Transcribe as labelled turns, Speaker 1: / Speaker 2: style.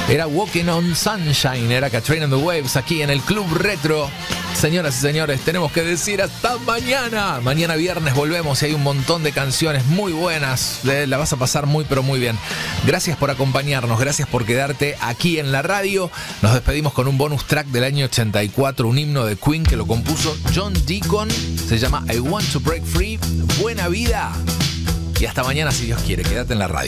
Speaker 1: Era Walking on Sunshine, era Katrina and the Waves aquí en el Club Retro. Señoras y señores, tenemos que decir hasta mañana. Mañana viernes volvemos y hay un montón de canciones muy buenas. La vas a pasar muy pero muy bien. Gracias por acompañarnos, gracias por quedarte aquí en la radio. Nos despedimos con un bonus track del año 84, un himno de Queen que lo compuso John Deacon. Se llama I Want to Break Free. Buena vida y hasta mañana si Dios quiere. Quédate en la radio.